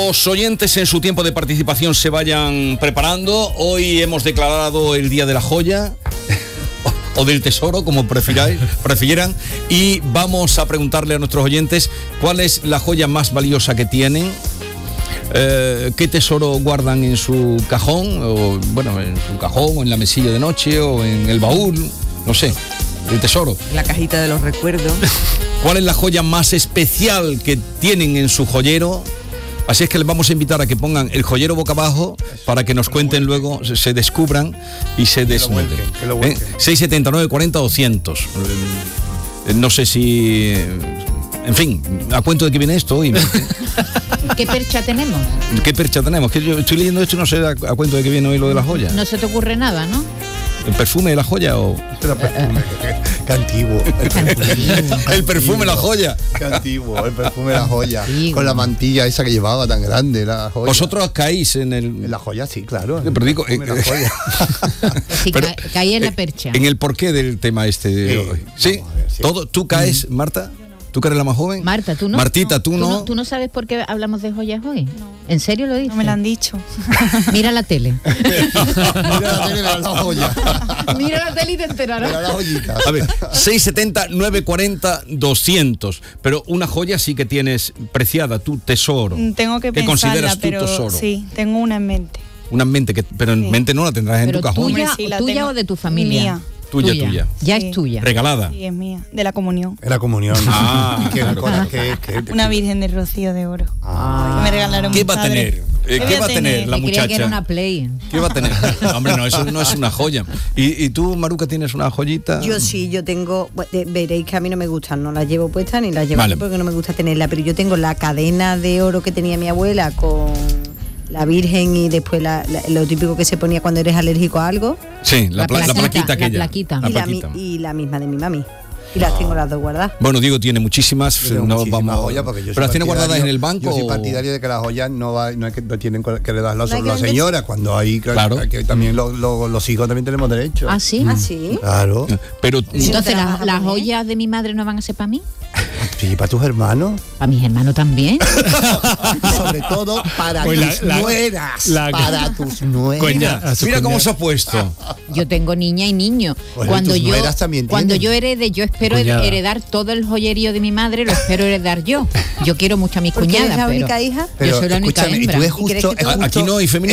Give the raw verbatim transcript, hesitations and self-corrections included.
los oyentes en su tiempo de participación se vayan preparando. Hoy hemos declarado el Día de la Joya o del tesoro, como prefiráis, prefieran, y vamos a preguntarle a nuestros oyentes cuál es la joya más valiosa que tienen, eh, qué tesoro guardan en su cajón, o bueno, en su cajón, o en la mesilla de noche, o en el baúl, no sé, el tesoro. La cajita de los recuerdos. ¿Cuál es la joya más especial que tienen en su joyero? Así es que les vamos a invitar a que pongan el joyero boca abajo para que nos cuenten luego, se, se descubran y se desnuden. ¿Eh? seis setenta, nueve cuarenta, doscientos. Eh, no sé si... En fin, ¿a cuento de qué viene esto hoy? ¿Qué percha tenemos? ¿Qué percha tenemos? Que yo estoy leyendo esto y no sé a, a cuento de qué viene hoy lo de la joya. No se te ocurre nada, ¿no? ¿El perfume de la joya o...? El perfume, qué antiguo. El perfume, el perfume de la joya. Qué antiguo, el perfume de la joya. Sí, con la mantilla esa que llevaba tan grande, la joya. ¿Vosotros caís en el...? En la joya, sí, claro. Pero digo... En la joya. Sí, Pero, ca caí en la percha. En el porqué del tema este de hoy. ¿Sí? Ver, sí. ¿Todo, ¿Tú caes, Marta? ¿Tú que eres la más joven? Marta, ¿tú no? Martita, ¿tú, ¿Tú no? no? ¿Tú no sabes por qué hablamos de joyas hoy? No. ¿En serio lo dices? No me lo han dicho. Mira la tele. Mira la tele, la, la joya. Mira la tele y te enterarás. Mira la joyita. A ver, seis setenta, nueve cuarenta, doscientos. Pero una joya sí que tienes preciada, tu tesoro. Tengo que, que pensarla, consideras tu pero tesoro. sí, tengo una en mente. Una mente que, pero en Sí. mente no la tendrás en Pero tu cajón. tuya, Hombre, sí, la tuya tengo. o de tu familia. Mía. Tuya, tuya. Ya Sí. es tuya. Regalada. Sí, es mía, de la comunión. Era comunión. Ah, qué, claro. cora- qué, qué, qué- Una virgen de rocío de oro. Ah. Que me regalaron ¿Qué mis va a padres. tener? Eh, voy ¿Qué a va a tener tener? la Me creía muchacha? que era una play. ¿Qué va a tener? Hombre, no, eso no es una joya. ¿Y, y tú, Maruca, tienes una joyita? Yo sí, yo tengo, bueno, eh, veréis que a mí no me gustan, no las llevo puestas ni las llevo Vale. aquí porque no me gusta tenerla, pero yo tengo la cadena de oro que tenía mi abuela con la Virgen y después la- la- lo típico que se ponía cuando eres alérgico a algo, Sí, la, La pla- la plaquita, plaquita la aquella. plaquita. La y, la, mi- plaquita. y la misma de mi mami. Y las tengo las dos guardadas. Bueno, Diego tiene muchísimas, Yo tengo no muchísimas vamos. joyas porque yo soy ¿Pero las tiene guardadas partidario- en el banco? Yo soy o- partidario de que las joyas no, va, no, es que, no tienen que heredarlas No hay solo que las vender- señoras, cuando hay Claro. que también lo- lo- los hijos también tenemos derecho. ¿Ah, sí? Ah, sí. Claro. Pero Sí. Entonces, ¿No te las ¿las vas a las poner? joyas de mi madre no van a ser para mí? Sí, para tus hermanos. ¿Para mis hermanos también? Sobre todo para Pues la- tus la- nueras. la- para tus nueras. Coña, a su mira cómo cuñada. se ha puesto. Yo tengo niña y niño. Bueno, cuando tus yo nueras también cuando tienen. yo herede, yo espero Cuñada. heredar todo el joyerío de mi madre, lo espero heredar yo. Yo quiero mucho a mis Porque cuñadas, eres la pero única hija. Pero yo soy la única escúchame, y tú hembra. es ¿Y crees justo, que es tú- justo- Aquí no hay feminismo.